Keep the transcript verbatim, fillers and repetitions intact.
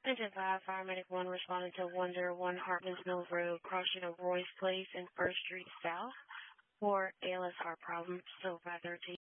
Engine five, Paramedic one responding to one oh one Hartman's Mill Road, crossing of Royce Place and First Street South for A L S heart problem, still five thirteen.